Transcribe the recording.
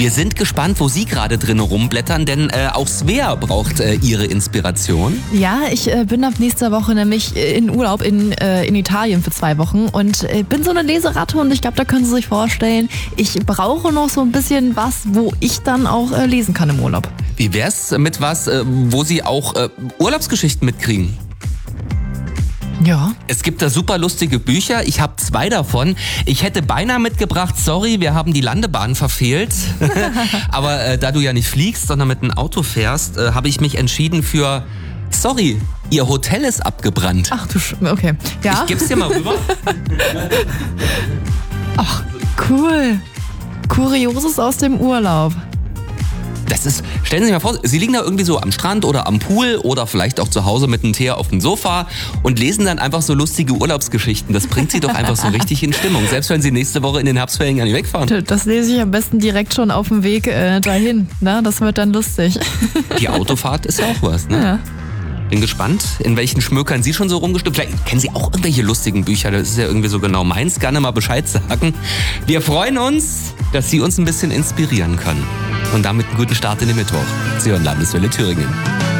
Wir sind gespannt, wo Sie gerade drin rumblättern, denn auch Svea braucht ihre Inspiration. Ja, ich bin ab nächster Woche nämlich in Urlaub in Italien für 2 Wochen und bin so eine Leseratte und ich glaube, da können Sie sich vorstellen, ich brauche noch so ein bisschen was, wo ich dann auch lesen kann im Urlaub. Wie wär's mit was, wo Sie auch Urlaubsgeschichten mitkriegen? Ja. Es gibt da super lustige Bücher. Ich habe 2 davon. Ich hätte beinahe mitgebracht, sorry, wir haben die Landebahn verfehlt. Aber da du ja nicht fliegst, sondern mit einem Auto fährst, habe ich mich entschieden für, sorry, Ihr Hotel ist abgebrannt. Ach du okay. Ja. Ich geb's dir mal rüber. Ach, cool. Kurioses aus dem Urlaub. Das ist, stellen Sie sich mal vor, Sie liegen da irgendwie so am Strand oder am Pool oder vielleicht auch zu Hause mit einem Tee auf dem Sofa und lesen dann einfach so lustige Urlaubsgeschichten. Das bringt Sie doch einfach so richtig in Stimmung, selbst wenn Sie nächste Woche in den Herbstferien gar nicht wegfahren. Das lese ich am besten direkt schon auf dem Weg dahin. Na, das wird dann lustig. Die Autofahrt ist ja auch was, ne? Ja. Bin gespannt, in welchen Schmökern Sie schon so rumgestimmt. Vielleicht kennen Sie auch irgendwelche lustigen Bücher, das ist ja irgendwie so genau meins. Gerne mal Bescheid sagen. Wir freuen uns, dass Sie uns ein bisschen inspirieren können. Und damit einen guten Start in den Mittwoch. Sie hören Landeswelle Thüringen.